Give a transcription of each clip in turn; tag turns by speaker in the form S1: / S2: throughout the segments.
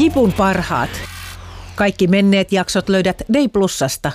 S1: Jipun parhaat. Kaikki menneet jaksot löydät Day Plusasta.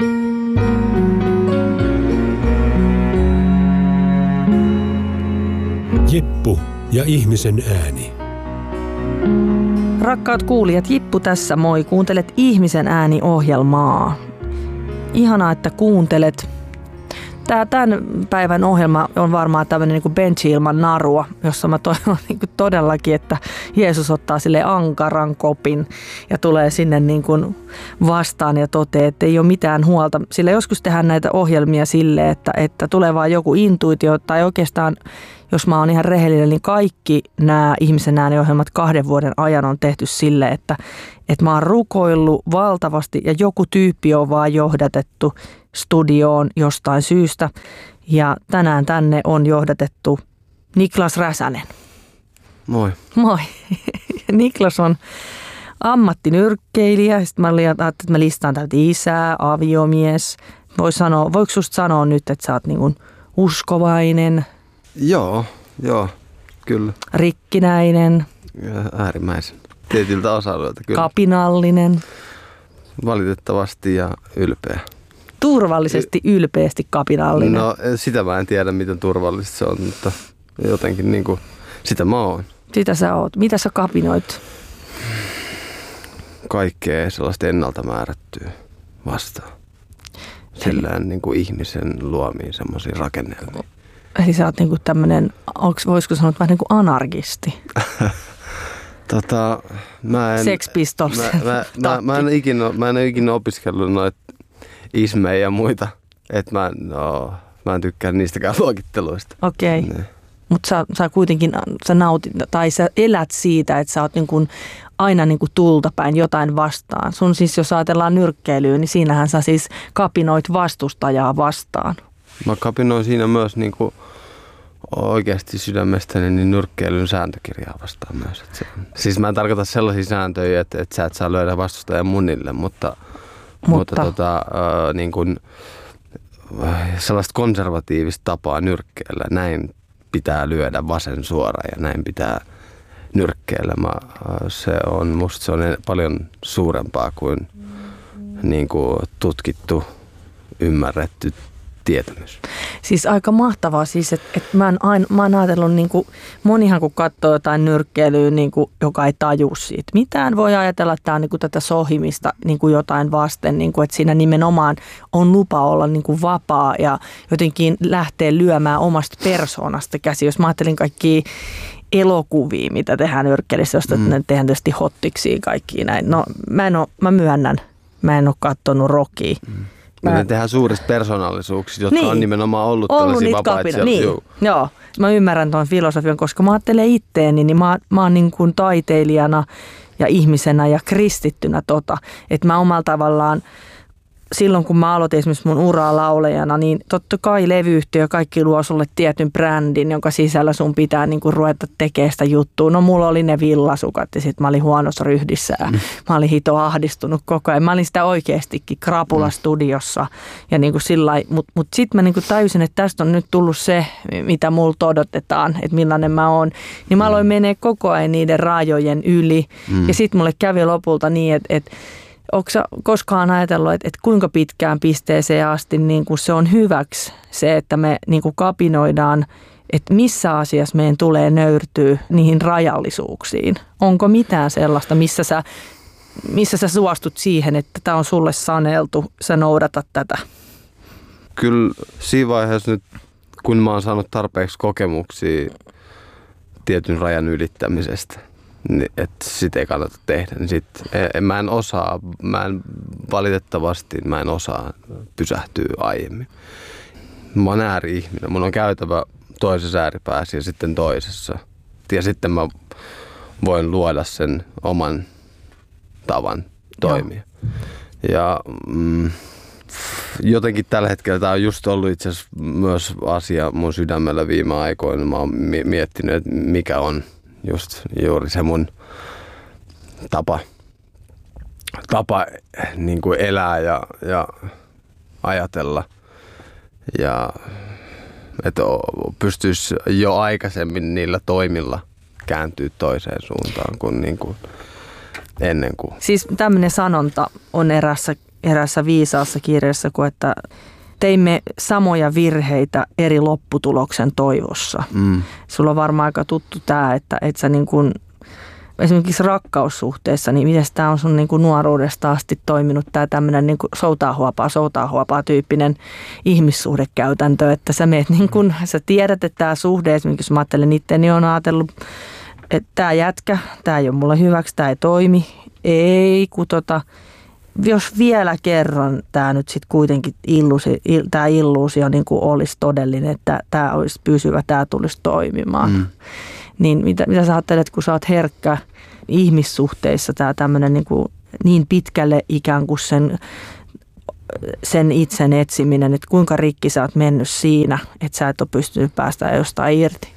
S2: Jippu ja ihmisen ääni.
S3: Rakkaat kuulijat, Jippu tässä moi. Kuuntelet Ihmisen ääni-ohjelmaa. Ihanaa, että kuuntelet. Tämän päivän ohjelma on varmaan tämmöinen niin kuin benchi ilman narua, jossa mä toivon niin kuin todellakin, että Jeesus ottaa sille ankaran kopin ja tulee sinne niin kuin vastaan ja toteaa, että ei ole mitään huolta. Sillä joskus tehdään näitä ohjelmia sille, että tulee vaan joku intuitio tai oikeastaan, jos mä oon ihan rehellinen, niin kaikki nämä Ihmisen ääniohjelmat 2 vuoden ajan on tehty sille, että mä oon rukoillut valtavasti ja joku tyyppi on vaan johdatettu studioon jostain syystä. Ja tänään tänne on johdatettu Niklas Räsänen.
S4: Moi.
S3: Moi. Niklas on ammattinyrkkeilijä. Sitten mä ajattelin, että mä listaan täältä isää, aviomies. Voiko susta sanoa nyt, että sä oot niin kuin uskovainen?
S4: Joo, kyllä.
S3: Rikkinäinen.
S4: Äärimmäisen. Tietyltä osa-alueelta kyllä.
S3: Kapinallinen.
S4: Valitettavasti ja ylpeä.
S3: Turvallisesti, ylpeästi kapinallinen.
S4: No sitä mä en tiedä, miten turvallista se on, mutta jotenkin niinku sitä mä oon.
S3: Sitä sä oot. Mitä sä kapinoit?
S4: Kaikkea sellaista ennalta määrättyä vastaan. Sillään niinku ihmisen luomiin semmoisiin rakennelmiin.
S3: Eli sä oot niinku tämmönen, voisiko sanoa vähän niinku anarkisti?
S4: Mä en...
S3: Sex Pistols.
S4: Mä en ikinä opiskellut noita ismejä ja muita. Et mä en tykkää niistäkään luokitteluista.
S3: Okei. Okay. Mutta sä kuitenkin, sä nautit, tai sä elät siitä, että sä oot niinku aina niinku tulta päin jotain vastaan. Sun siis, jos ajatellaan nyrkkeilyä, niin siinähän sä siis kapinoit vastustajaa vastaan. Mä
S4: kapinoin siinä myös niinku oikeasti sydämestäni niin nyrkkeilyn sääntökirjaa vastaan myös. Siis mä en tarkoita sellaisia sääntöjä, että sä et saa löydä vastustajan munille, mutta niin kuin, sellaista konservatiivista tapaa nyrkkeillä. Näin pitää lyödä vasen suoraan ja näin pitää nyrkkeillä. Musta se on paljon suurempaa kuin, niin kuin tutkittu, ymmärretty tietämys.
S3: Siis aika mahtavaa siis, että mä oon ajatellut, niin kuin, monihan kun katsoo jotain nyrkkeilyä, niin kuin, joka ei taju siitä mitään, voi ajatella, että tämä on niin kuin tätä sohimista niin kuin jotain vasten, niin kuin, että siinä nimenomaan on lupa olla niin kuin vapaa ja jotenkin lähteä lyömään omasta persoonasta käsi. Jos mä ajattelin kaikkia elokuvia, mitä tehdään nyrkkeilyssä, josta ne tehdään tietysti hottiksi kaikkia näin. No mä myönnän, mä en ole katsonut Rockia.
S4: Me tehdään suurista persoonallisuuksista, jotka on nimenomaan ollut tällaisia vapaita.
S3: Niin. Joo, mä ymmärrän tuon filosofian, koska mä ajattelen itteeni, niin mä oon niin kuin taiteilijana ja ihmisenä ja kristittynä että mä omalla tavallaan silloin kun mä aloitin esimerkiksi mun uraa laulajana, niin totta kai levyyhtiö kaikki luo sulle tietyn brändin, jonka sisällä sun pitää niinku ruveta tekemään sitä juttua. No mulla oli ne villasukat ja sit mä olin huonossa ryhdissä ja mä olin hito ahdistunut koko ajan. Mä olin sitä oikeastikin krapulastudiossa ja niinku sillai, mut sit mä niinku tajusin, että tästä on nyt tullut se, mitä multa odotetaan, että millainen mä oon. Niin mä aloin menee koko ajan niiden raajojen yli ja sit mulle kävi lopulta niin, että ootko sä koskaan ajatellut, että kuinka pitkään pisteeseen asti niin kuin se on hyväksi se, että me niin kuin kapinoidaan, että missä asiassa meidän tulee nöyrtyä niihin rajallisuuksiin? Onko mitään sellaista, missä sä suostut siihen, että tämä on sulle saneltu, sä noudatat tätä?
S4: Kyllä siinä vaiheessa nyt, kun mä oon saanut tarpeeksi kokemuksia tietyn rajan ylittämisestä, että sitä ei kannata tehdä, niin mä en valitettavasti pysähtyä aiemmin. Mä oon ääri-ihminen, mun on käytävä toisessa ääripäässä ja sitten toisessa. Ja sitten mä voin luoda sen oman tavan toimia. Ja jotenkin tällä hetkellä tämä on just ollut itse asiassa myös asia mun sydämellä viime aikoina. Mä oon miettinyt, että mikä on juuri se mun tapa niin kuin elää ja ajatella. Ja että pystyisi jo aikaisemmin niillä toimilla kääntyä toiseen suuntaan, kun niin kuin ennen kuin.
S3: Siis tämmöinen sanonta on erässä viisaassa kirjassa, kun että teimme samoja virheitä eri lopputuloksen toivossa. Sulla on varmaan aika tuttu tämä, että sä niin kuin, esimerkiksi rakkaussuhteessa, niin miten tämä on sun niin kuin nuoruudesta asti toiminut tämä tämmöinen niin kuin soutaa huopaa tyyppinen ihmissuhdekäytäntö, että sä meet niin kuin, sä tiedät, että tämä suhde, esimerkiksi jos mä ajattelen itse, niin on ajatellut, että tämä jätkä, tämä ei ole mulle hyväksi, tämä ei toimi, jos vielä kerran tämä nyt sitten kuitenkin tämä illuusio niin kuin olisi todellinen, että tämä olisi pysyvä, tämä tulisi toimimaan. Niin mitä sä ajattelet, kun sä oot herkkä ihmissuhteissa, tämä tämmöinen niin pitkälle ikään kuin sen itsen etsiminen, että kuinka rikki sä oot mennyt siinä, että sä et ole pystynyt päästään jostain irti?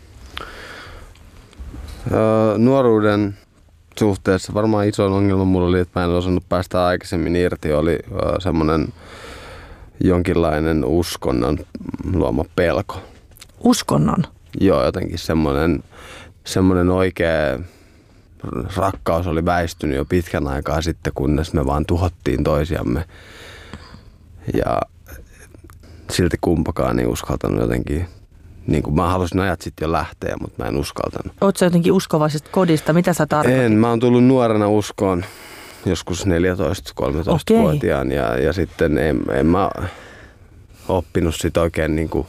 S4: Nuoruuden suhteessa varmaan isoin ongelma mulla oli, että mä en osannut päästä aikaisemmin irti. Oli semmoinen jonkinlainen uskonnon luoma pelko.
S3: Uskonnon?
S4: Joo, jotenkin semmoinen oikea rakkaus oli väistynyt jo pitkän aikaa sitten, kunnes me vaan tuhottiin toisiamme. Ja silti kumpakaan ei uskaltanut jotenkin. Niin kuin mä halusin ajat sitten jo lähteä, mutta mä en uskaltanut.
S3: Ootko sä jotenkin uskovaisesta kodista? Mitä sä tarkoitit?
S4: En, mä oon tullut nuorena uskoon joskus 14-13-vuotiaan ja sitten en mä oppinut sit oikein niinku.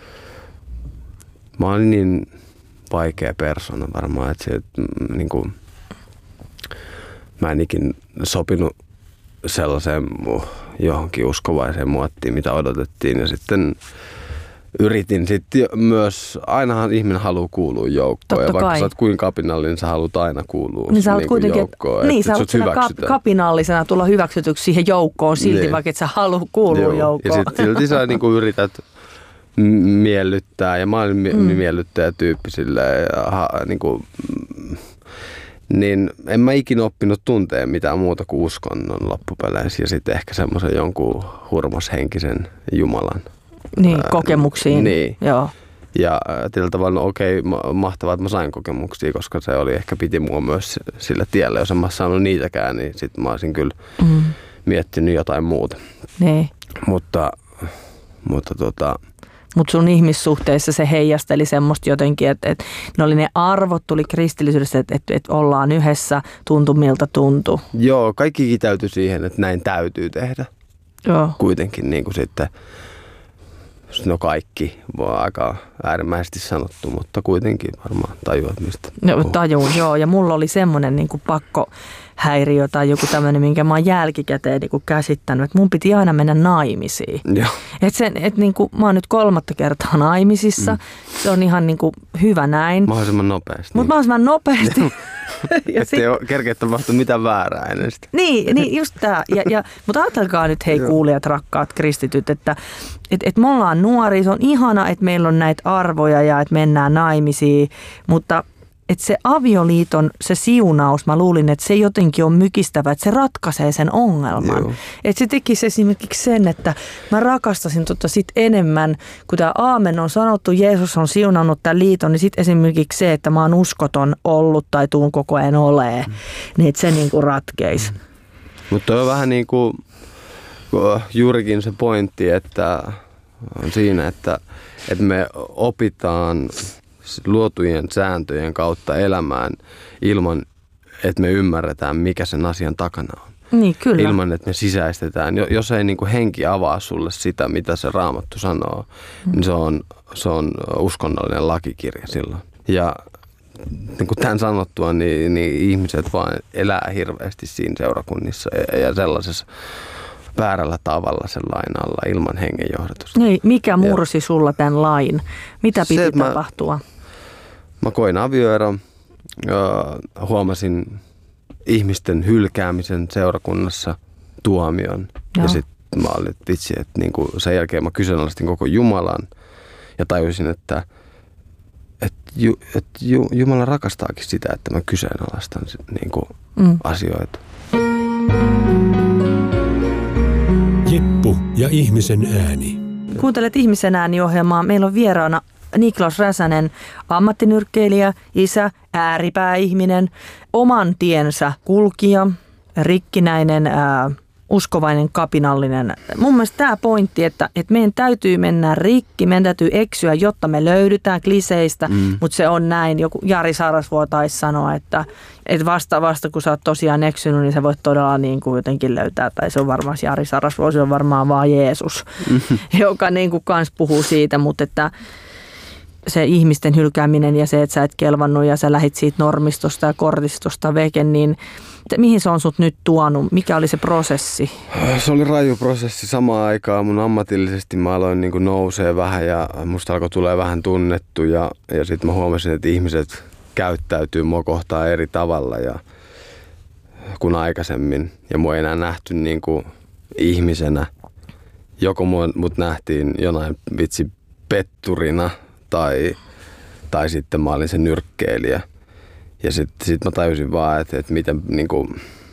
S4: Mä olin niin vaikea persona varmaan, että se niinku, mä en ikin sopinut sellaiseen johonkin uskovaiseen muottiin, mitä odotettiin ja sitten yritin sitten myös, ainahan ihminen haluaa kuulua joukkoon. Ja vaikka sä oot kuinka kapinallinen, sä haluat aina kuulua
S3: niin sä haluat kuitenkin,
S4: joukkoon.
S3: Niin, sä haluat kapinallisena tulla hyväksytyksi siihen joukkoon silti, niin. Vaikka et sä halua kuulua joukkoon.
S4: Ja sitten silti sä niinku yrität miellyttää, ja mä olin miellyttäjä tyyppi silleen, niinku, niin en mä ikinä oppinut tunteen mitään muuta kuin uskonnon loppupeleissä ja sitten ehkä semmoisen jonkun hurmoshenkisen Jumalan.
S3: Niin, kokemuksiin.
S4: Niin.
S3: Joo.
S4: Ja tällä tavalla, mahtavaa, että mä sain kokemuksia, koska se oli ehkä piti mua myös sillä tiellä. Jos en mä saanut niitäkään, niin sitten mä olisin kyllä miettinyt jotain muuta.
S3: Niin.
S4: Mutta
S3: sun ihmissuhteissa se heijasteli semmoista jotenkin, että ne oli ne arvot, tuli kristillisyydestä, että ollaan yhdessä, tuntui miltä tuntui.
S4: Joo, kaikki kiteytyi siihen, että näin täytyy tehdä.
S3: Joo.
S4: Kuitenkin niin kuin sitten. No kaikki, voi aika äärimmäisesti sanottu, mutta kuitenkin varmaan tajuat mistä.
S3: No, tajun, joo. Ja mulla oli semmoinen niin kuin pakkohäiriö tai joku tämmöinen, minkä mä oon jälkikäteen niin kuin käsittänyt, että mun piti aina mennä naimisiin. Niin kuin, mä oon nyt 3. kertaa naimisissa. Se on ihan niin kuin hyvä näin.
S4: Mahdollisimman nopeasti.
S3: Mutta mahdollisimman nopeasti.
S4: Ettei ole kerkeä tapahtunut mitään väärää ennen sitä.
S3: Niin just tää. Mutta ajatelkaa nyt, hei kuulijat, rakkaat kristityt, että me ollaan nuoria, se on ihana, että meillä on näitä arvoja ja että mennään naimisiin, mutta että se avioliiton, se siunaus, mä luulin, että se jotenkin on mykistävä, että se ratkaisee sen ongelman. Että se tekisi esimerkiksi sen, että mä rakastasin sit enemmän, kun tämä aamen on sanottu, Jeesus on siunannut tämän liiton, niin sitten esimerkiksi se, että mä oon uskoton ollut tai tuun koko ajan olee, niin että se niinku ratkeisi.
S4: Mutta on vähän niin kuin juurikin se pointti, että on siinä, että me opitaan luotujen sääntöjen kautta elämään ilman, että me ymmärretään, mikä sen asian takana on.
S3: Niin, kyllä.
S4: Ilman, että me sisäistetään. Jos ei niin kuin henki avaa sulle sitä, mitä se Raamattu sanoo, niin se on uskonnollinen lakikirja silloin. Ja niin kuin tämän sanottua, niin ihmiset vaan elää hirveästi siinä seurakunnissa ja sellaisessa väärällä tavalla sen lain alla ilman hengen johdatusta.
S3: Niin, mikä mursi sulla tämän lain? Mitä piti tapahtua?
S4: Mä koin avioeron, huomasin ihmisten hylkäämisen seurakunnassa, tuomion. Ja sitten mä olin, että vitsi, että niinku sen jälkeen mä kyseenalaistin koko Jumalan ja tajusin, että Jumala rakastaakin sitä, että mä kyseenalaistan niinku asioita.
S2: Jeppu ja ihmisen ääni.
S3: Kuuntelet Ihmisen ääni -ohjelmaa. Meillä on vieraana Niklas Räsänen, ammattinyrkkeilijä, isä, ääripääihminen, oman tiensä kulkija, rikkinäinen, uskovainen, kapinallinen. Mun mielestä tämä pointti, että meidän täytyy mennä rikki, meidän täytyy eksyä, jotta me löydytään kliseistä, mutta se on näin. Joku Jari Sarasvuo taisi sanoa, että vasta kun sä oot tosiaan eksynyt, niin sä voit todella niin kuin jotenkin löytää, tai se on varmaan Jari Sarasvuo, se on varmaan vaan Jeesus, joka niin kuin kans puhuu siitä, mutta että se ihmisten hylkääminen ja se, että sä et kelvannut ja sä lähit siitä normistosta ja kortistosta veke, niin mihin se on sut nyt tuonut? Mikä oli se prosessi?
S4: Se oli raju prosessi samaan aikaan. Mun ammatillisesti mä aloin niin kuin nousee vähän ja musta alkoi tulee vähän tunnettu ja sitten mä huomasin, että ihmiset käyttäytyy mua kohtaan eri tavalla kuin aikaisemmin. Ja mua ei enää nähty niin kuin ihmisenä. Joko mut nähtiin jonain petturina tai sitten mä olin se nyrkkeilijä. Ja sitten mä tajusin vaan, että miten niinku,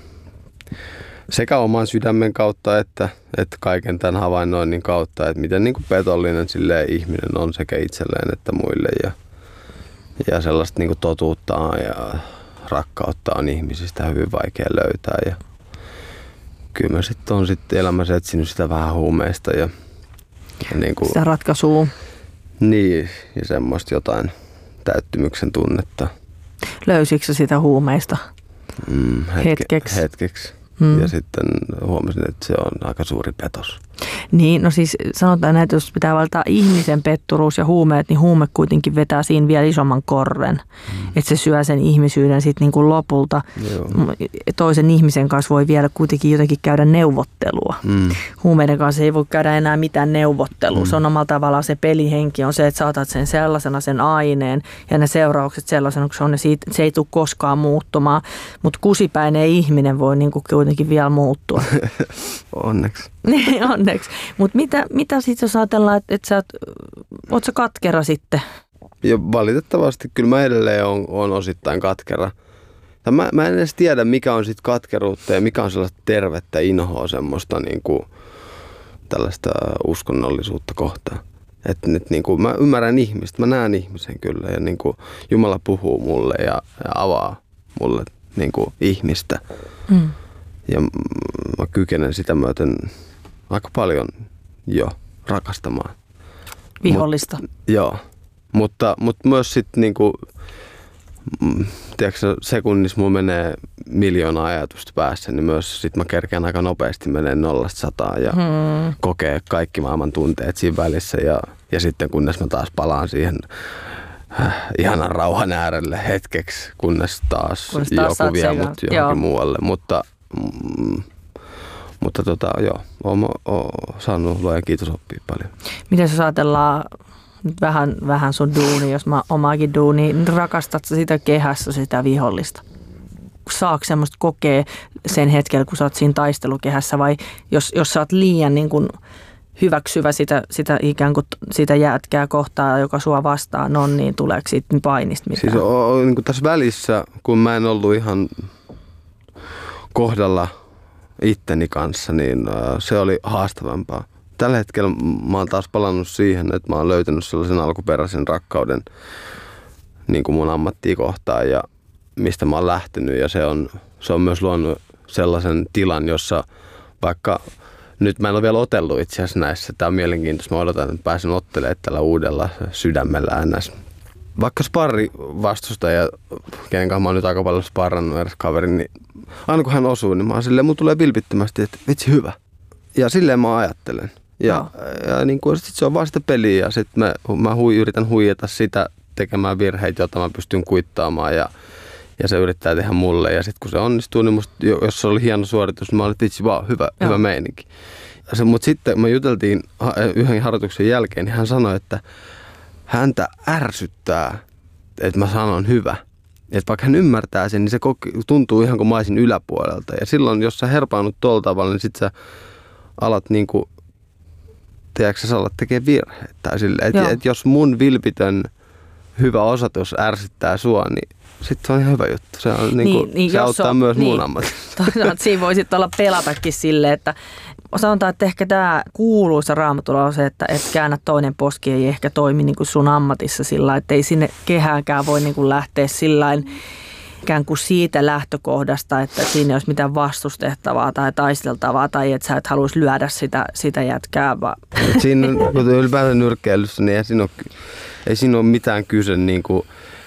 S4: sekä oman sydämen kautta että kaiken tämän havainnoinnin kautta, että miten niinku petollinen silleen ihminen on sekä itselleen että muille. Ja sellaista niinku totuutta ja rakkautta on ihmisistä hyvin vaikea löytää. Ja kyllä mä sitten on elämässä etsinyt sitä vähän huumeista. Ja niinku,
S3: sitä ratkaisua. Niin,
S4: ja semmoista jotain täyttymyksen tunnetta.
S3: Löysitkö sitä huumeista hetkeksi?
S4: Hetkeksi. Ja sitten huomasin, että se on aika suuri petos.
S3: Niin, no siis sanotaan näin, että jos pitää valita ihmisen petturuus ja huumeet, niin huume kuitenkin vetää siinä vielä isomman korren. Että se syö sen ihmisyyden sitten niin kuin lopulta. Joo. Toisen ihmisen kanssa voi vielä kuitenkin jotenkin käydä neuvottelua. Huumeiden kanssa ei voi käydä enää mitään neuvottelua. Se on omalla tavallaan se pelihenki on se, että saatat sen sellaisena sen aineen ja ne seuraukset sellaisena, kun se on, se ei tule koskaan muuttumaan. Mutta kusipäinen ihminen voi niin kuin kuitenkin vielä muuttua.
S4: Onneksi.
S3: Onneksi. Mutta mitä sitten jos ajatellaan, että oot sä katkera sitten?
S4: Ja valitettavasti kyllä mä edelleen on osittain katkera. Mä en edes tiedä, mikä on sitten katkeruutta ja mikä on sellaista tervettä inhoa semmoista niinku, tällaista uskonnollisuutta kohtaan. Että niinku, mä ymmärrän ihmistä, mä näen ihmisen kyllä ja niinku, Jumala puhuu mulle ja avaa mulle niinku, ihmistä. Ja mä kykenen sitä myöten aika paljon jo rakastamaan.
S3: Vihollista.
S4: Joo, mutta myös sitten niinku, tiedätkö, sekunnissa mulla menee 1,000,000 ajatusta päässä, niin myös sit mä kerkeän aika nopeasti menee 0-100 ja kokee kaikki maailman tunteet siinä välissä ja sitten kunnes mä taas palaan siihen ihanan rauhan äärelle hetkeksi, kunnes taas joku vie mut johonkin muualle, mutta joo, oon saanut luojan kiitos oppia paljon.
S3: Miten jos ajatellaan vähän sun duuni, jos mä omaakin duuni, niin rakastat sä sitä kehässä sitä vihollista? Saako semmoista kokea sen hetkellä, kun sä oot siinä taistelukehässä vai jos sä oot liian niin kun hyväksyvä sitä ikään kuin sitä jätkää kohtaa, joka sua vastaan on, niin tuleeko siitä painista mitään?
S4: Siis niin kuin tässä välissä, kun mä en ollut ihan kohdalla itteni kanssa, niin se oli haastavampaa. Tällä hetkellä mä oon taas palannut siihen, että mä oon löytänyt sellaisen alkuperäisen rakkauden niin kuin mun ammattia kohtaan ja mistä mä oon lähtenyt. Ja se on myös luonut sellaisen tilan, jossa vaikka nyt mä en ole vielä otellut itse asiassa näissä. Tää on mielenkiintoista. Mä odotan, että pääsen ottelemaan tällä uudella sydämellä ns. Vaikka sparri vastustaja, kenen kanssa mä oon nyt aika paljon sparrannut edes kaverin, niin aina kun hän osuu, niin mä oon silleen, mulla tulee vilpittömästi, että vitsi hyvä. Ja silleen mä ajattelen. Ja niin kuin, sit se on vaan sitä peliä ja sit mä yritän huijata sitä tekemään virheitä, joita mä pystyn kuittaamaan ja se yrittää tehdä mulle. Ja sitten kun se onnistuu, niin musta, jos se oli hieno suoritus, niin mä olin, että vitsi vaan, hyvä meininki. Mutta sitten me juteltiin yhden harjoituksen jälkeen, niin hän sanoi, että häntä ärsyttää, että mä sanon hyvä. Että vaikka hän ymmärtää sen, niin se tuntuu ihan kuin mä olisin yläpuolelta. Ja silloin, jos sä herpaannut tuolla tavalla, niin sit sä alat niinku, tiedätkö, sä alat tekee virheitä. Että jos mun vilpitön hyvä osoitus ärsyttää sua, niin sitten se on ihan hyvä juttu. Se, on, se auttaa myös mun ammatissa.
S3: Siinä voi sitten olla pelatakin silleen, että sanotaan, että ehkä tämä kuuluisa Raamatulla on se, että käännä toinen poski ei ehkä toimi niin kuin sun ammatissa sillä, että ei sinne kehäänkään voi niin kuin lähteä sillain ikään kuin siitä lähtökohdasta, että siinä ei olisi mitään vastustettavaa tai taisteltavaa tai että sä et haluaisi lyödä sitä jätkää.
S4: Siinä ylipäätään nyrkkeilyssä, niin ei siinä ole mitään kyse niin kuin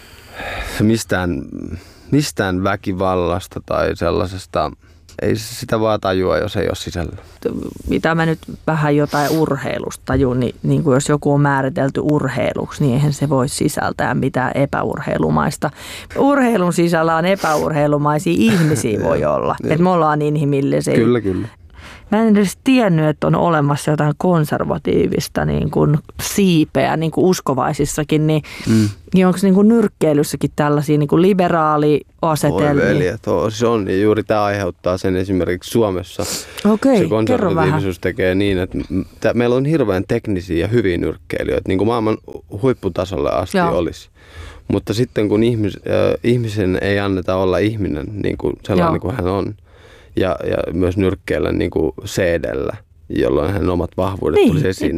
S4: mistään väkivallasta tai sellaisesta. Ei sitä vaan tajua, jos ei ole sisällä.
S3: Mitä mä nyt vähän jotain urheilusta tajun, niin kuin jos joku on määritelty urheiluksi, niin eihän se voi sisältää mitään epäurheilumaista. Urheilun sisällä on epäurheilumaisia ihmisiä voi olla. Että me ollaan inhimillisiä.
S4: Kyllä.
S3: Mä en edes tiennyt, että on olemassa jotain konservatiivista niin kuin siipeä niin kuin uskovaisissakin, niin onko niin kuin nyrkkeilyssäkin tällaisia niin kuin liberaaliasetelmia?
S4: Oi veli, se on. Ja juuri tämä aiheuttaa sen esimerkiksi Suomessa.
S3: Okei,
S4: se konservatiivisuus tekee niin, että meillä on hirveän teknisiä ja hyviä nyrkkeilijöitä, niin kuin maailman huipputasolle asti olisi. Mutta sitten kun ihmisen ei anneta olla ihminen niin kuin sellainen kuin hän on, ja myös nyrkkeillä niin kuin seedellä, jolloin hänen omat vahvuudet tulisi esiin.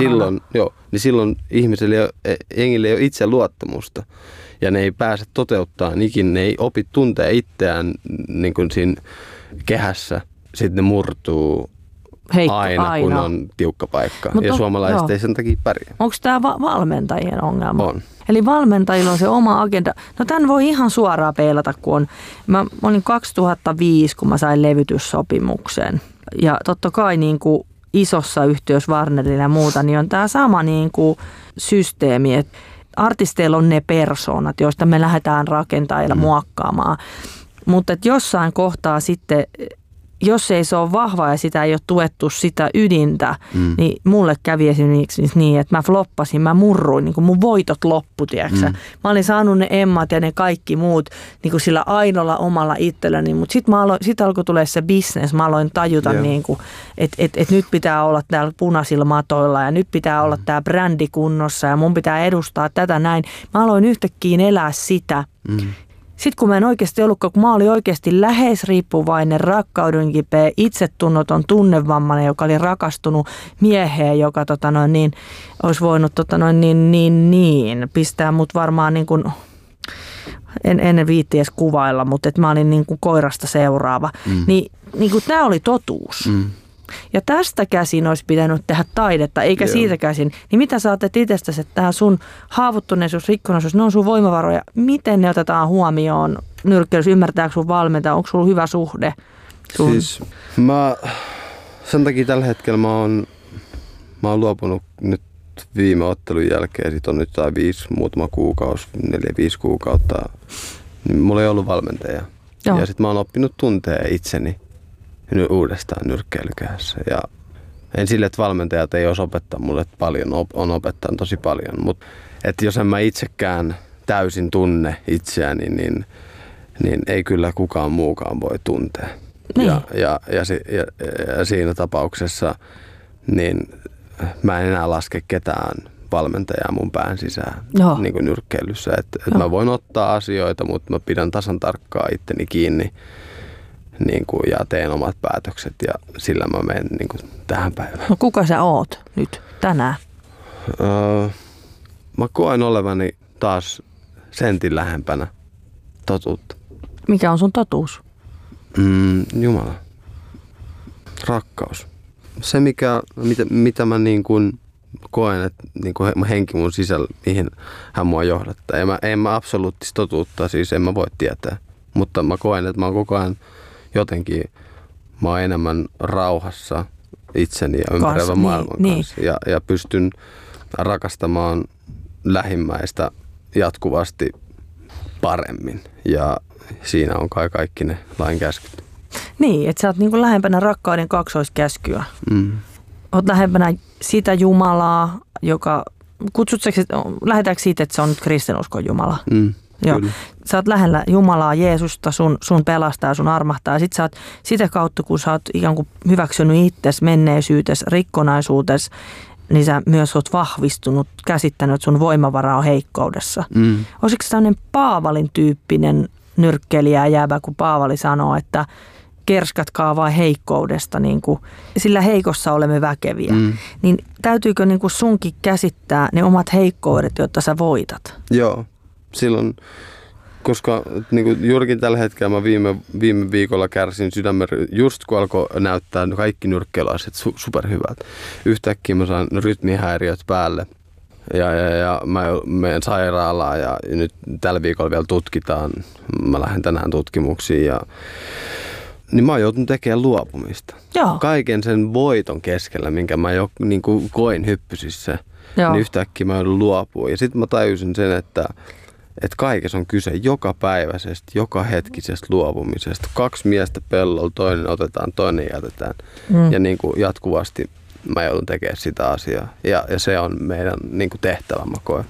S4: Silloin ihmiselle jengille ei ole itse luottamusta. Ja ne ei pääse toteuttamaan ikinä, ne ei opi tuntee itseään niin kuin siinä kehässä. Sitten ne murtuu aina, kun on tiukka paikka. Ja suomalaiset ei sen takia pärjää.
S3: Onko tämä valmentajien ongelma?
S4: On.
S3: Eli valmentajilla on se oma agenda. No tämän voi ihan suoraan peilata, kun mä olin 2005, kun mä sain levytyssopimuksen. Ja totta kai niin kuin isossa yhtiössä Warnerilla ja muuta, niin on tämä sama niin kuin systeemi, että artisteilla on ne persoonat, joista me lähdetään rakentamaan ja muokkaamaan. Mutta jossain kohtaa sitten, jos ei se ole vahva ja sitä ei ole tuettu sitä ydintä, niin mulle kävi esimerkiksi niin, että mä floppasin, mä murruin, niin kuin mun voitot loppu, tiedätkö? Mä olin saanut ne Emmat ja ne kaikki muut niin kuin sillä ainoalla omalla itselläni, mutta sitten alkoi tulee se business, mä aloin tajuta, niin että nyt pitää olla täällä punaisilla matoilla ja nyt pitää olla tää brändi kunnossa ja mun pitää edustaa tätä näin. Mä aloin yhtäkkiä elää sitä. Sitten kun mä en oikeasti ollutkaan, kun mä olin oikeasti lähes riippuvainen, rakkaudenkipeä, itsetunnoton, tunnevammainen, joka oli rakastunut mieheen, joka olisi voinut pistää mut varmaan niin kuin, en viitti edes kuvailla, mutta että mä olin niin kuin koirasta seuraava. Niin kuin tämä oli totuus. Ja tästä käsin olisi pitänyt tehdä taidetta, eikä siitä käsin. Niin mitä sä ajattelet itsestäsi, että tämä sun haavoittuneisuus, rikkonaisuus, ne on sun voimavaroja. Miten ne otetaan huomioon nyrkkeilyssä? Ymmärtääkö sun valmentaja? Onko sulla hyvä suhde?
S4: Siis sen takia tällä hetkellä mä oon luopunut nyt viime ottelun jälkeen. Siitä on nyt muutama kuukausi, 4-5 kuukautta. Niin mulla ei ollut valmentajaa. Ja sitten mä oon oppinut tuntee itseni uudestaan nyrkkeilykässä. Ja en sille, että valmentajat ei osaa opettaa mulle paljon, on opettanut tosi paljon. Mutta jos en mä itsekään täysin tunne itseäni, niin ei kyllä kukaan muukaan voi tuntea. Niin. Ja siinä tapauksessa niin mä en enää laske ketään valmentajaa mun pään sisään niin kuin nyrkkeilyssä. Et mä voin ottaa asioita, mutta mä pidän tasan tarkkaa itteni kiinni. Niin kuin, ja teen omat päätökset ja sillä mä menen niin kuin tähän päivään.
S3: No kuka sä oot nyt tänään?
S4: Mä koen olevani taas sentin lähempänä totuutta.
S3: Mikä on sun totuus?
S4: Jumala. Rakkaus. Se mitä mä niin kuin koen, että niin kuin henki mun sisällä, mihin hän mua johdattaa. En mä absoluuttista totuutta, siis en mä voi tietää. Mutta mä koen, että mä oon koko ajan jotenkin mä oon enemmän rauhassa itseni ja ympäröivän maailman kanssa. Ja pystyn rakastamaan lähimmäistä jatkuvasti paremmin. Ja siinä on kai kaikki ne lain käskyt.
S3: Niin, että sä oot niin kuin lähempänä rakkauden kaksoiskäskyä. Oot lähempänä sitä Jumalaa, joka... Lähdetäänkö siitä, että se on nyt kristinuskon Jumala? Joo. Kyllä. Sä oot lähellä Jumalaa, Jeesusta, sun pelastaa, sun armahtaa. Sitten sä oot sitä kautta, kun sä oot ikään kuin hyväksynyt itsesi, menneisyytes, rikkonaisuutes, niin sä myös oot vahvistunut, käsittänyt, että sun voimavara on heikkoudessa. Olisiko tämmöinen Paavalin tyyppinen nyrkkeilijä jäävä, kun Paavali sanoo, että kerskatkaa vai heikkoudesta, niin kuin, sillä heikossa olemme väkeviä. Niin täytyykö niin kuin sunkin käsittää ne omat heikkoudet, jotta sä voitat?
S4: Joo, silloin, koska niin kuin juurikin tällä hetkellä mä viime viikolla kärsin sydämen, just kun alkoi näyttää kaikki nyrkkeilyasiat superhyvältä. Yhtäkkiä mä saan rytmihäiriöt päälle. Ja mä menen sairaalaan ja nyt tällä viikolla vielä tutkitaan. Mä lähden tänään tutkimuksiin niin mä oon joutunut tekemään luopumista.
S3: Joo.
S4: Kaiken sen voiton keskellä, minkä mä jo niin kuin koin hyppysissä, niin yhtäkkiä mä joudun luopua. Ja sitten mä tajusin sen, että kaikessa on kyse jokapäiväisestä, joka hetkisestä luopumisesta. 2 miestä pellolla, toinen otetaan, toinen jätetään. Ja niin kuin jatkuvasti mä joudun tekemään sitä asiaa. Ja se on meidän niin kuin tehtävä, mä koen.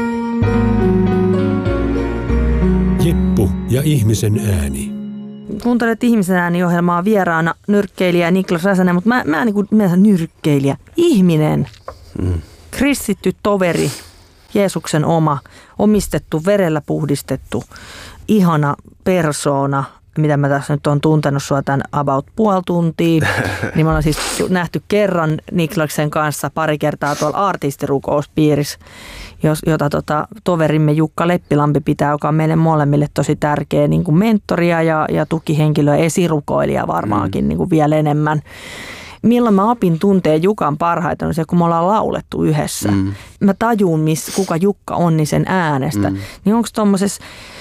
S2: Jeppu ja ihmisen ääni.
S3: Kuuntelet Ihmisen ääni-ohjelmaa, vieraana nyrkkeilijä Niklas Räsänen, mutta mä niin kuin nyrkkeilijä, ihminen, kristitty toveri, Jeesuksen oma, omistettu, verellä puhdistettu, ihana persoona, mitä mä tässä nyt on tuntenut sua tämän about puoli tuntia, niin me ollaan siis nähty kerran Niklaksen kanssa pari kertaa tuolla artistirukouspiirissä, jota toverimme Jukka Leppilampi pitää, joka on meille molemmille tosi tärkeä niin kuin mentoria ja tukihenkilö, esirukoilija varmaankin niin kuin vielä enemmän. Milloin mä opin tuntee Jukan parhaiten on se, kun me ollaan laulettu yhdessä. Mä tajun, kuka Jukka on, niin sen äänestä. Niin onko tuommoisessa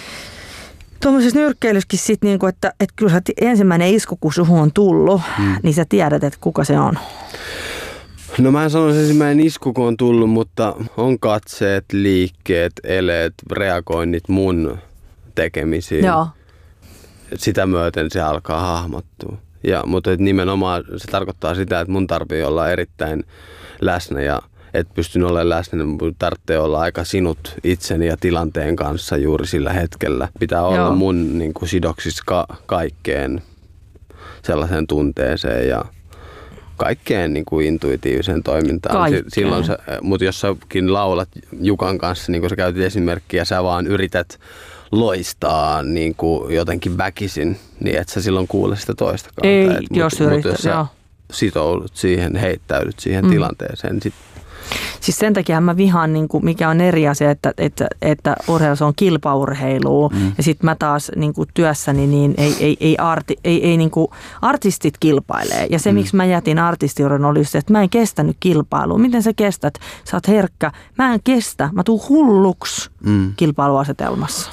S3: nyrkkeilyssäkin sitten, niin että kyllä sä ensimmäinen isku, kun suhun on tullut, niin sä tiedät, että kuka se on?
S4: No mä en sanoisi ensimmäinen isku, kun on tullut, mutta on katseet, liikkeet, eleet, reagoinnit mun tekemisiin.
S3: Joo.
S4: Sitä myöten se alkaa hahmottua. Mutta nimenomaan se tarkoittaa sitä, että mun tarvii olla erittäin läsnä ja et pystyn olemaan läsnä, niin mun tarvitsee olla aika sinut itseni ja tilanteen kanssa juuri sillä hetkellä. Pitää olla mun niin kuin sidoksissa kaikkeen sellaiseen tunteeseen ja kaikkeen niin kuin intuitiiviseen toimintaan. Silloin mutta jos säkin laulat Jukan kanssa, niin kuin sä käytit esimerkkiä, sä vaan yrität loistaa niin kuin jotenkin väkisin, niin et sä silloin kuule sitä toistakaan.
S3: Ei, jos
S4: sä sitoudut siihen, heittäydyt siihen tilanteeseen.
S3: Siis sen takia mä vihaan, niin kuin, mikä on eri asia, että urheilu on kilpaurheilua ja sitten mä taas niin kuin työssäni niin ei niin kuin artistit kilpailee. Ja se, miksi mä jätin artistiuran, oli se, että mä en kestänyt kilpailua. Miten sä kestät? Sä oot herkkä. Mä en kestä. Mä tuun hulluksi kilpailuasetelmassa.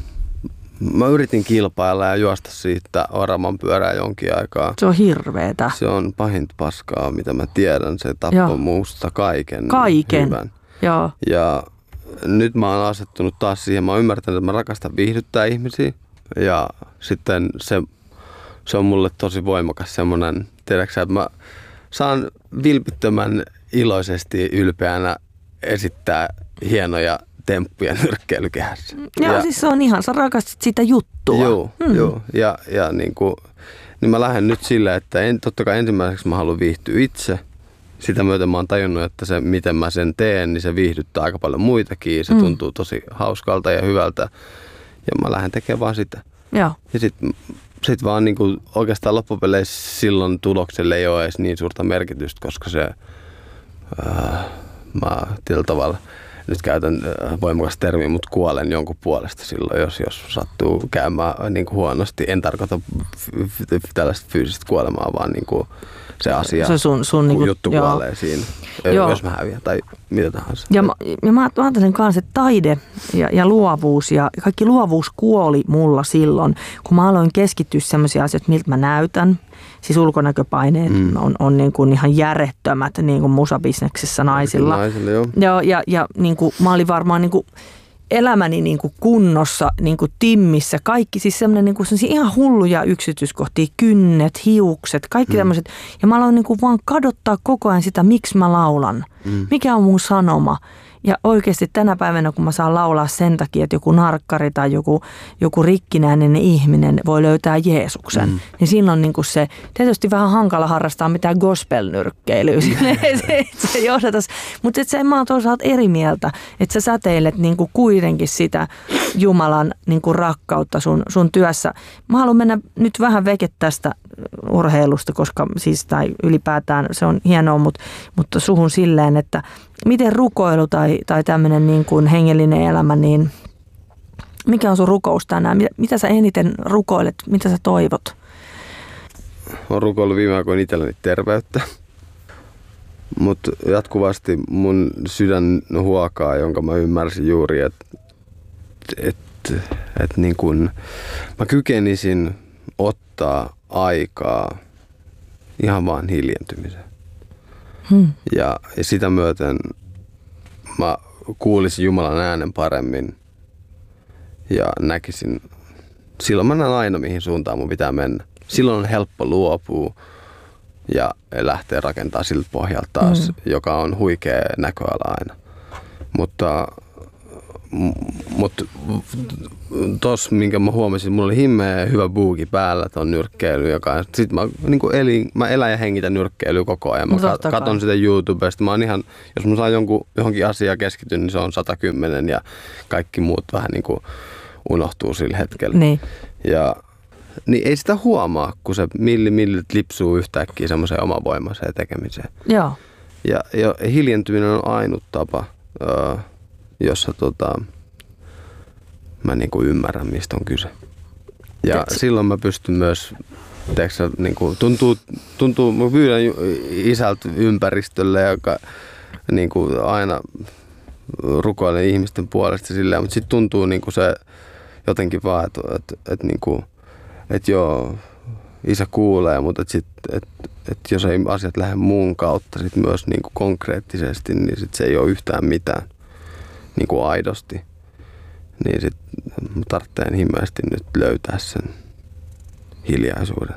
S4: Mä yritin kilpailla ja juosta siitä oravan pyörää jonkin aikaa.
S3: Se on hirveetä.
S4: Se on pahinta paskaa, mitä mä tiedän. Se tappoi muusta kaiken hyvän.
S3: Joo.
S4: Ja nyt mä oon asettunut taas siihen. Mä oon ymmärtänyt, että mä rakastan viihdyttää ihmisiä. Ja sitten se on mulle tosi voimakas semmoinen, tiedätkö, että mä saan vilpittömän iloisesti ylpeänä esittää hienoja temppuja nyrkkeilykehässä.
S3: Joo, siis se on ihan, sä rakastit sitä juttua.
S4: Joo. Ja niin mä lähden nyt sillä, että totta kai ensimmäiseksi mä haluan viihtyä itse. Sitä myöten mä oon tajunnut, että se miten mä sen teen, niin se viihdyttää aika paljon muitakin. Se tuntuu tosi hauskalta ja hyvältä. Ja mä lähden tekemään vaan sitä.
S3: Joo.
S4: Ja sit vaan niin kuin oikeastaan loppupeleissä silloin tulokselle ei ole edes niin suurta merkitystä, koska se mä tällä tavalla nyt käytän voimakas termiä, mutta kuolen jonkun puolesta silloin, jos sattuu käymään niin kuin huonosti. En tarkoita tällaista fyysistä kuolemaa, vaan niin kuin se asia,
S3: se sun
S4: niin juttu kuolee siinä, jos mä häviän tai mitä tahansa.
S3: Ja mä ajattelen kanssa, että taide ja luovuus ja kaikki luovuus kuoli mulla silloin, kun mä aloin keskittyä sellaisia asioita, miltä mä näytän. Siis ulkonäköpaineet on niin kuin ihan järjettömät niin kuin musabisneksessä naisilla. Joo, ja niin kuin, mä olin varmaan niin kuin elämäni niin kuin kunnossa, niin kuin timmissä. Kaikki siis semmoinen niin kuin ihan hulluja yksityiskohtia, kynnet, hiukset, kaikki tämmöiset. Ja mä aloin niin kuin vaan kadottaa koko ajan sitä, miksi mä laulan. Mikä on mun sanoma. Ja oikeasti tänä päivänä, kun mä saan laulaa sen takia, että joku narkkari tai joku rikkinäinen ihminen voi löytää Jeesuksen, niin silloin niin kuin se tietysti vähän hankala harrastaa mitään gospel-nyrkkeilyä. se johdatas. Mutta mä oon toisaalta eri mieltä, että sä säteilet niin kuin kuitenkin sitä Jumalan niin kuin rakkautta sun työssä. Mä haluan mennä nyt vähän veke tästä urheilusta, koska siis tai ylipäätään se on hienoa, mutta suhun silleen, että miten rukoilu tai tämmöinen niin kuin hengellinen elämä, niin mikä on sun rukous tänään? Mitä sä eniten rukoilet? Mitä sä toivot?
S4: Olen rukoillut viime aikoina itselleni terveyttä, mutta jatkuvasti mun sydän huokaa, jonka mä ymmärsin juuri, että niin kun mä kykenisin ottaa aikaa ihan vaan hiljentymiseen. Ja sitä myöten mä kuulisin Jumalan äänen paremmin ja näkisin. Silloin mä näen aina, mihin suuntaan mun pitää mennä. Silloin on helppo luopua ja lähteä rakentamaan siltä pohjalta taas, joka on huikea näköala aina. Mutta tossa, minkä mä huomasin, mulla oli himmeä hyvä buuki päällä ton nyrkkeily, joka sit mä elän ja hengitän nyrkkeilyä koko ajan. Mä katon sitä YouTubesta. Mä oon ihan, jos mä saan johonkin asiaan keskityn, niin se on 110 ja kaikki muut vähän niinku unohtuu sillä hetkellä.
S3: Niin.
S4: Niin ei sitä huomaa, kun se millit lipsuu yhtäkkiä semmoiseen omavoimaiseen tekemiseen.
S3: Joo.
S4: Ja hiljentyminen on ainut tapa, jossa mä niinku ymmärrän, mistä on kyse. Ja silloin mä pystyn myös, niinku, tuntuu, mä pyydän isältä ympäristölle, joka niinku aina rukoilee ihmisten puolesta silleen, mutta sitten tuntuu niinku se jotenkin vaan, että niinku, joo, isä kuulee, mutta että jos ei asiat lähde mun kautta sit myös niinku konkreettisesti, niin sit se ei ole yhtään mitään niinku aidosti. Niin sit tarvitsee himmeästi nyt löytää sen hiljaisuuden.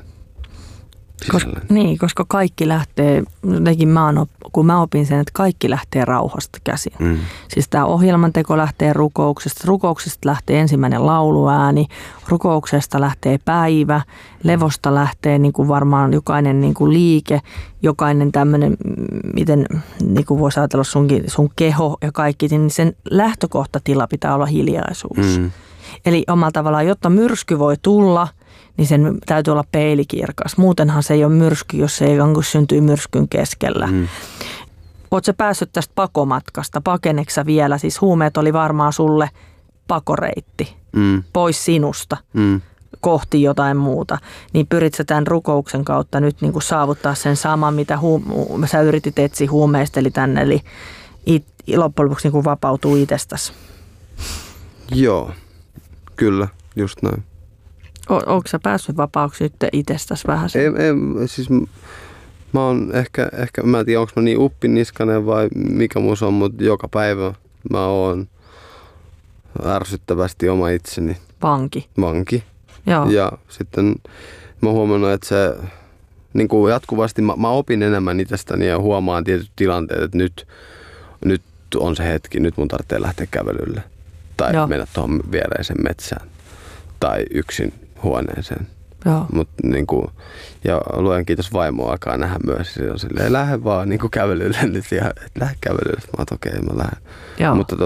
S3: Koska kaikki lähtee, jotenkin kun mä opin sen, että kaikki lähtee rauhasta käsin. Siis tämä ohjelmanteko lähtee rukouksesta lähtee ensimmäinen lauluääni, rukouksesta lähtee päivä, levosta lähtee niin kuin varmaan jokainen niin kuin liike, jokainen tämmöinen, miten niin kuin voisi ajatella sun keho ja kaikki, niin sen lähtökohtatila pitää olla hiljaisuus. Eli omalla tavallaan, jotta myrsky voi tulla, niin sen täytyy olla peilikirkas. Muutenhan se ei ole myrsky, jos se ei syntyy myrskyn keskellä. Oletko sä päässyt tästä pakomatkasta? Pakeneksä vielä? Siis huumeet oli varmaan sulle pakoreitti pois sinusta kohti jotain muuta. Niin pyrit sä tämän rukouksen kautta nyt niin kuin saavuttaa sen saman, mitä sä yritit etsiä huumeista, eli tänne, eli loppujen lopuksi niin kuin vapautuu itsestäsi.
S4: Joo, kyllä, just näin.
S3: Onko sä päässyt vapaaksi nyt itsestäsi vähän?
S4: Siis mä oon ehkä, mä en tiedä, onko mä niin uppiniskainen vai mikä mun on, mutta joka päivä mä oon ärsyttävästi oma itseni. Vanki.
S3: Joo.
S4: Ja sitten mä oon huomannut, että se niin kuin jatkuvasti mä opin enemmän itsestäni ja huomaan tietyt tilanteet, että nyt on se hetki, nyt mun tarvitsee lähteä kävelylle. Tai mennä tuohon viereiseen metsään. Tai yksin huoneeseen. Niinku, ja luojan kiitos, vaimo alkaa nähdä myös. Se on silleen, lähde vaan niinku kävelylle nyt. Ja lähde kävelylle. Mä oon okei, mä lähden.
S3: Joo.
S4: Mutta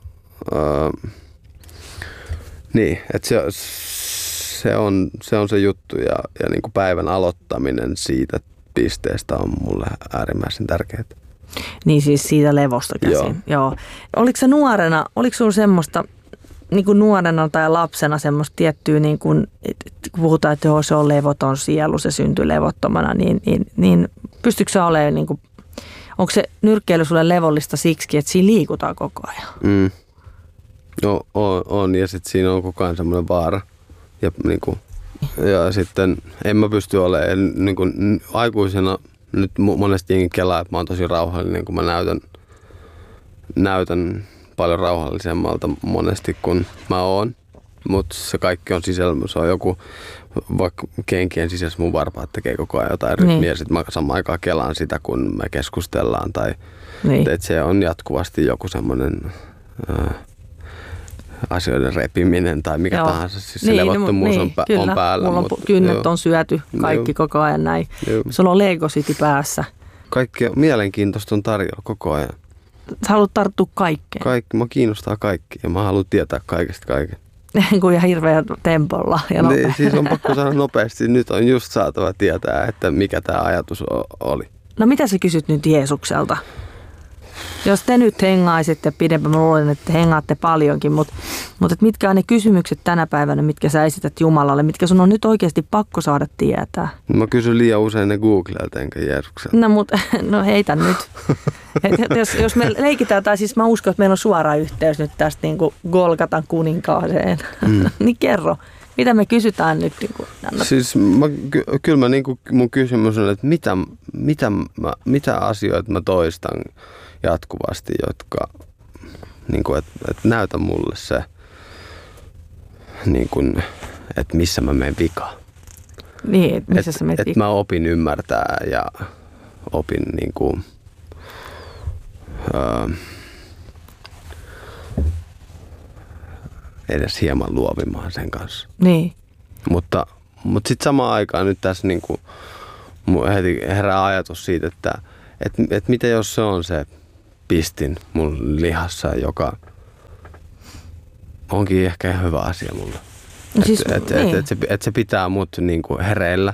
S4: niin, että se on se juttu. Ja niinku päivän aloittaminen siitä pisteestä on mulle äärimmäisen tärkeää.
S3: Niin siis siitä levosta käsin. Joo. Oliko sulla semmoista, niin kuin nuorena tai lapsena semmoista tiettyä, niin kuin, kun puhutaan, että se on levoton sielu, se syntyy levottomana, niin pystyykö se olemaan, niin kuin, onko se nyrkkeily sulle levollista siksi, että siinä liikutaan koko ajan?
S4: No, on, ja sitten siinä on koko ajan semmoinen vaara. Ja sitten en mä pysty olemaan, niin kuin aikuisena nyt monesti kelaa, että mä oon tosi rauhallinen, kun mä näytän paljon rauhallisemmalta monesti kuin mä oon. mutta se kaikki on sisällä. Se on joku, vaikka kenkien sisässä mun varpaat tekee koko ajan jotain rytmiä, ja sitten mä samaan aikaan kelaan sitä, kun me keskustellaan. Tai, että se on jatkuvasti joku semmoinen asioiden repiminen tai mikä tahansa. Siis se levottomuus on päällä.
S3: Mulla on kynnet on syöty kaikki koko ajan näin. Sulla on Lego City päässä.
S4: Kaikki mielenkiintoista on tarjolla koko ajan.
S3: Sä haluat tarttua kaikkeen.
S4: Mä kiinnostaa kaikki ja mä haluan tietää kaikesta kaiken.
S3: Kuin ihan hirveä tempolla ja nopeasti.
S4: Siis on pakko sanoa nopeasti. Nyt on just saatava tietää, että mikä tämä ajatus oli.
S3: No mitä sä kysyt nyt Jeesukselta? Jos te nyt hengaisitte pidempään, mä luulen, että hengaatte paljonkin, mutta mitkä on ne kysymykset tänä päivänä, mitkä sä esität Jumalalle, mitkä sun on nyt oikeasti pakko saada tietää?
S4: Mä kysyn liian usein ne Googlelta enkä Jeesukselta.
S3: No heitä nyt. Jos me leikitään, tai siis mä uskon, että meillä on suora yhteys nyt tästä niin kuin Golgatan kuninkaaseen, niin kerro. Mitä me kysytään nyt?
S4: Siis kyllä mä mun kysymys on, että mitä asioita mä toistan jatkuvasti, jotka että näytä mulle se, että missä mä menen vikaan.
S3: Niin, missä sä menet vikaan?
S4: Että mä opin ymmärtää ja opin edes hieman luovimaan sen kanssa.
S3: Niin.
S4: Mutta sitten samaan aikaan nyt tässä heti herää ajatus siitä, että mitä jos se on se pistin mun lihassa, joka onkin ehkä hyvä asia mulle.
S3: Siis,
S4: että se pitää mut hereillä.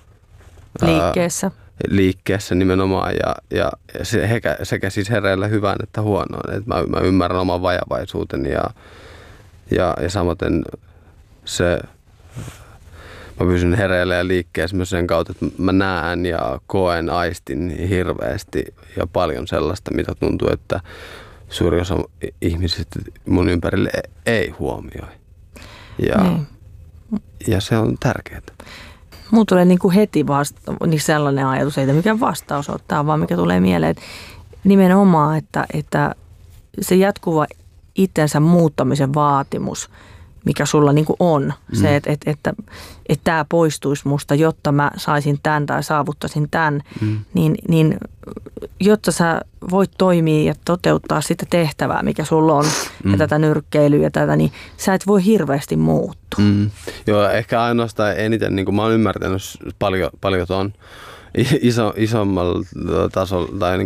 S4: Liikkeessä nimenomaan ja sekä siis hereillä hyvään että huonoon. Että mä ymmärrän oman vajavaisuuteni ja samaten se, mä pysyn hereillä ja liikkeessä myös sen kautta, että mä näen ja koen, aistin hirveästi ja paljon sellaista, mitä tuntuu, että suuri osa ihmisistä mun ympärille ei huomioi. Ja se on tärkeää.
S3: Mulla tulee heti niin sellainen ajatus, ei mikään vastaus ottaa, vaan mikä tulee mieleen, että nimenomaan, että se jatkuva itsensä muuttamisen vaatimus, mikä sulla on, se, että tämä poistuisi musta, jotta mä saisin tämän tai saavuttaisin tämän, niin jotta sä voit toimia ja toteuttaa sitä tehtävää, mikä sulla on, ja tätä nyrkkeilyä ja tätä, niin sä et voi hirveästi muuttua.
S4: Joo, ehkä ainoastaan eniten, mä oon ymmärtänyt paljon ton isommalla tasolla, tai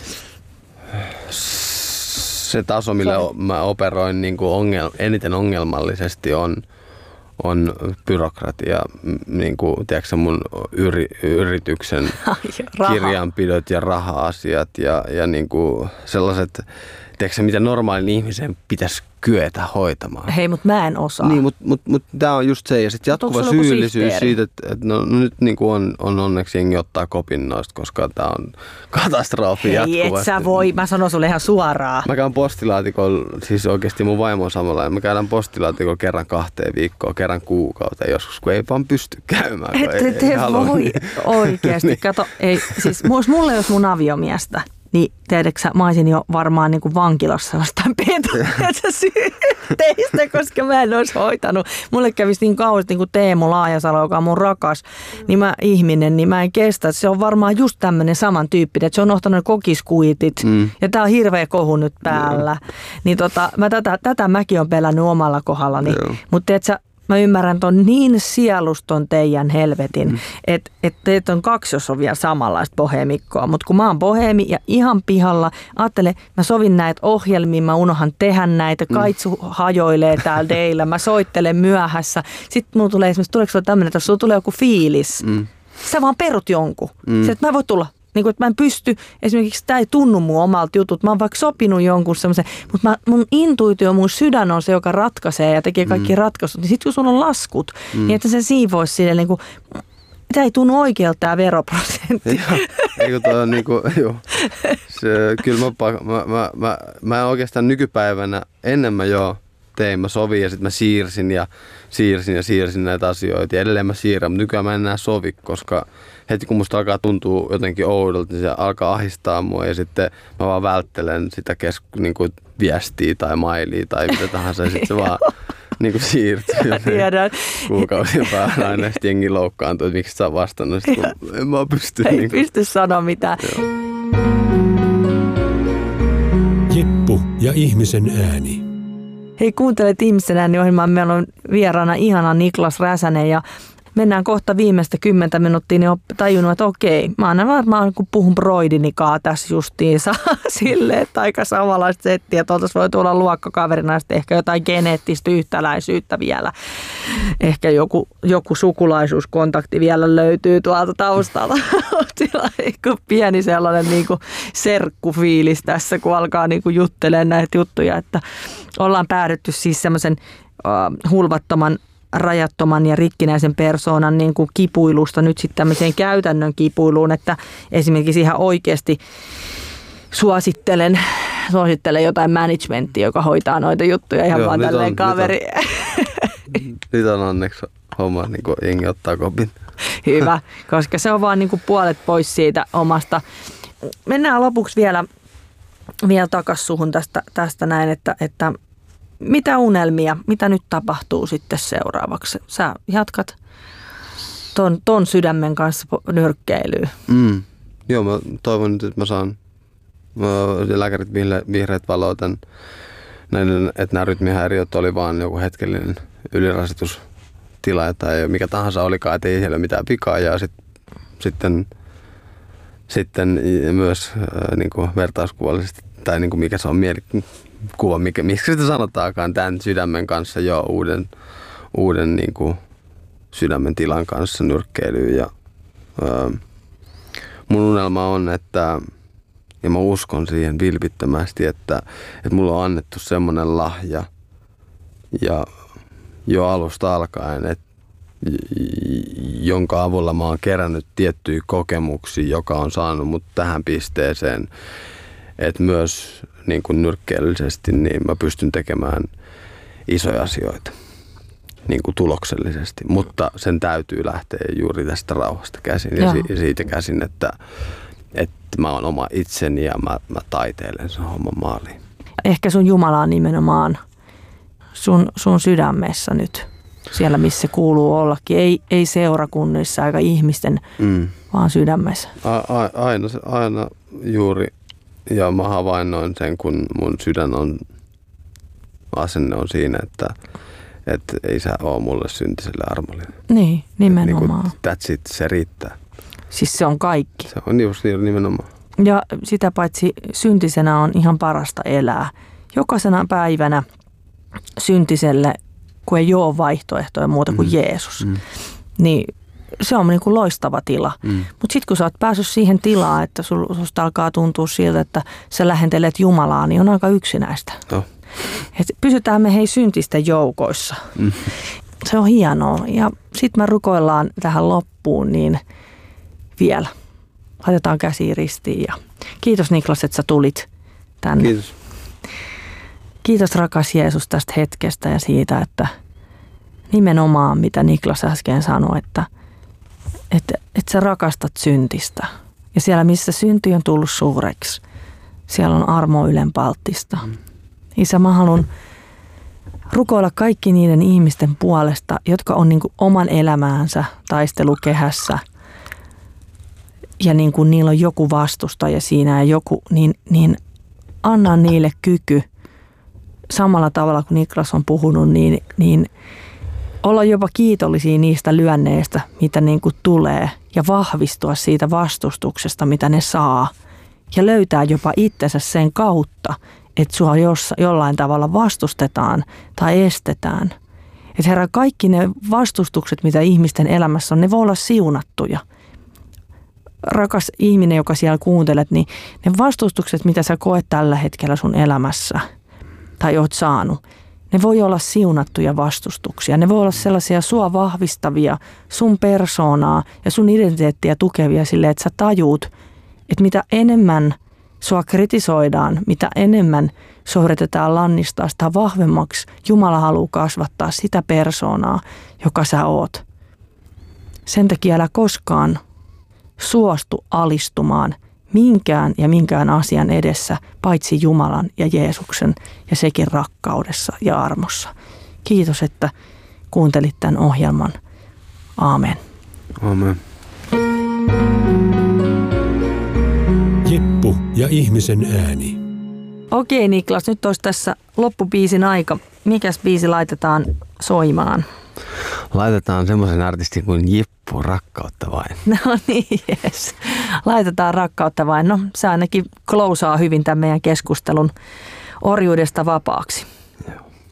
S4: se taso, millä mä operoin eniten ongelmallisesti on byrokratia, tiedätkö mun yrityksen kirjanpidot ja raha-asiat ja sellaiset, tiedätkö mitä normaalin ihmisen pitäisi kyetä hoitamaan.
S3: Hei, mutta mä en osaa.
S4: Niin, mutta tämä on just se. Ja sitten jatkuva syyllisyys siitä, että nyt on onneksi jengi ottaa kopin noista, koska tämä on katastrofi jatkuvasti.
S3: Hei, et sä voi. Mä sanon sulle ihan suoraan.
S4: Mä käyn postilaatikolla, siis oikeasti mun vaimo on samalla. Mä käydään postilaatikolla kerran 2 viikkoa, kerran kuukauteen joskus, kun ei vaan pysty käymään.
S3: Te voi oikeasti. Niin. Kato, ei, siis mulle jos mun aviomiestä, niin tiedätkö mä olisin jo varmaan vankilassa jostain teistä, koska mä en olisi hoitanut. Mulle kävisi niin kauheasti niin kuin Teemu Laajasalo, joka on mun rakas ihminen, niin mä en kestä. Se on varmaan just tämmöinen samantyyppinen, että se on ottanut kokiskuitit ja tää on hirveä kohu nyt päällä. Niin tätä mäkin on pelännyt omalla kohdallani. Mutta tiedätkö, mä ymmärrän ton niin sieluston teidän helvetin, että teet on 2, jos on vielä samanlaista boheemikkoa. Mutta kun mä oon boheemi ja ihan pihalla, ajattele, mä sovin näitä ohjelmia, mä unohan tehdä näitä, kaitsu hajoilee täällä teillä, mä soittelen myöhässä. Sitten mulla tulee esimerkiksi, tuleeko sulla tämmöinen, että jos sulla tulee joku fiilis, sä vaan perut jonkun. Se, että mä en voi tulla. Että mä en pysty, esimerkiksi tämä ei tunnu mun omalta jutut. Mä oon vaikka sopinut jonkun semmoisen, mutta mun intuitio, mun sydän on se, joka ratkaisee ja tekee kaikki ratkaisut. Niin sitten kun sulla on laskut, niin että se siivoisi silleen tämä ei tunnu oikealta tämä veroprosentti.
S4: Eikö toi on joo. Kyllä mä oikeastaan nykypäivänä enemmän tein, mä sovin ja sitten mä siirsin näitä asioita ja edelleen mä siirrän, mutta nykyään mä en enää sovi, koska heti kun musta alkaa tuntua jotenkin oudolta, niin se alkaa ahistaa mua ja sitten mä vaan välttelen sitä viestiä tai mailia tai mitä tahansa ja sitten se vaan niin kuin siirtyy.
S3: Tiedän.
S4: Kuukausien päällä aina jengi loukkaantuu, että miksi sä oot vastannut, kun en mä pysty.
S3: Ei
S4: niin
S3: pysty sanoa mitään.
S2: Jeppu ja ihmisen ääni.
S3: Hei, kuuntelet Ihmisen ääni-ohjelmaa. Meillä on vieraana ihana Niklas Räsänen ja mennään kohta viimeistä 10 minuuttia, niin olen tajunnut, että okei, mä aina varmaan kun puhun broidinikaa tässä justiinsa silleen, että aika samanlaista settiä. Tuolta voi tulla luokkakaverina sitten ehkä jotain geneettistä yhtäläisyyttä vielä. Ehkä joku sukulaisuuskontakti vielä löytyy tuolta taustalta. Pieni sellainen niin kuin serkkufiilis tässä, kun alkaa niin kuin juttelemaan näitä juttuja, että ollaan päädytty siis semmoisen hulvattoman, rajattoman ja rikkinäisen persoonan niin kuin kipuilusta nyt sitten tämmöiseen käytännön kipuiluun, että esimerkiksi ihan oikeasti suosittelen jotain managementtia, joka hoitaa noita juttuja ihan vaan tälleen kaveri.
S4: Nyt on onneksi homma, niin kuin jengi ottaa kopin.
S3: Hyvä, koska se on vaan niin kuin puolet pois siitä omasta. Mennään lopuksi vielä takaisin suhun tästä näin, että mitä unelmia, mitä nyt tapahtuu sitten seuraavaksi? Sä jatkat ton sydämen kanssa nyrkkeilyä.
S4: Joo, mä toivon nyt, että mä saan lääkärit vihreät valot, että nämä rytmihäiriöt oli vaan joku hetkellinen ylirasitustila tai mikä tahansa olikaan, että ei siellä mitään vikaa. Ja sitten myös niin kuin vertauskuvallisesti, tai niin kuin mikä se on mielikuva, miksi sitä sanotaakaan, tämän sydämen kanssa jo uuden niin kuin sydämen tilan kanssa nyrkkeilyyn. Ja mun unelma on, että, ja mä uskon siihen vilpittömästi, että mulla on annettu semmoinen lahja ja jo alusta alkaen, jonka avulla mä oon kerännyt tiettyjä kokemuksia, joka on saanut mut tähän pisteeseen, että myös niin kuin nyrkkeilyllisesti niin mä pystyn tekemään isoja asioita niin kuin tuloksellisesti, mutta sen täytyy lähteä juuri tästä rauhasta käsin ja siitä käsin, että mä oon oma itseni ja mä taiteilen sen homman maaliin.
S3: Ehkä sun Jumala on nimenomaan sun sydämessä nyt, siellä missä kuuluu ollakin, ei seurakunnissa eikä ihmisten, vaan sydämessä.
S4: Aina juuri, ja mä havainnoin sen, kun mun asenne on siinä, että ei sä ole mulle syntiselle armollinen.
S3: Niin, nimenomaan.
S4: Niin that's it, se riittää.
S3: Siis se on kaikki.
S4: Se on just nimenomaan.
S3: Ja sitä paitsi syntisenä on ihan parasta elää. Jokaisena päivänä syntiselle, kun ei ole vaihtoehtoja muuta kuin Jeesus, niin se on niin kuin loistava tila. Mutta sitten kun sä oot päässyt siihen tilaan, että susta alkaa tuntua siltä, että sä lähentelet Jumalaa, niin on aika yksinäistä.
S4: No.
S3: Et pysytään me syntisten joukoissa. Se on hienoa. Ja sitten me rukoillaan tähän loppuun niin vielä. Laitetaan käsiin ristiin. Ja kiitos Niklas, että sä tulit tänne.
S4: Kiitos.
S3: Kiitos rakas Jeesus tästä hetkestä ja siitä, että nimenomaan mitä Niklas äsken sanoi, että sä rakastat syntistä. Ja siellä missä synti on tullut suureksi, siellä on armo ylenpalttista. Isä, mä haluan rukoilla kaikki niiden ihmisten puolesta, jotka on niin kuin oman elämäänsä taistelukehässä ja niin kuin niillä on joku vastustaja siinä ja joku, niin anna niille kyky samalla tavalla kuin Niklas on puhunut, niin olla jopa kiitollisia niistä lyönneistä, mitä niin kuin tulee ja vahvistua siitä vastustuksesta, mitä ne saa ja löytää jopa itsensä sen kautta, että sua jollain tavalla vastustetaan tai estetään. Että Herra, kaikki ne vastustukset, mitä ihmisten elämässä on, ne voi olla siunattuja. Rakas ihminen, joka siellä kuuntelet, niin ne vastustukset, mitä sä koet tällä hetkellä sun elämässä tai oot saanut, ne voi olla siunattuja vastustuksia. Ne voi olla sellaisia sua vahvistavia, sun persoonaa ja sun identiteettiä tukevia silleen, että sä tajuut, että mitä enemmän sua kritisoidaan, mitä enemmän sua yritetään lannistaa sitä vahvemmaksi, Jumala haluaa kasvattaa sitä persoonaa, joka sä oot. Sen takia älä koskaan suostu alistumaan minkään asian edessä, paitsi Jumalan ja Jeesuksen ja sekin rakkaudessa ja armossa. Kiitos, että kuuntelit tämän ohjelman. Aamen.
S4: Aamen.
S2: Jippu ja ihmisen ääni.
S3: Okei Niklas, nyt olisi tässä loppubiisin aika. Mikäs biisi laitetaan soimaan?
S4: Laitetaan semmoisen artistin kuin Jippu, Rakkautta vain.
S3: No niin, jes. Laitetaan Rakkautta vain. No se ainakin klousaa hyvin tämän meidän keskustelun orjuudesta vapaaksi.
S4: Joo.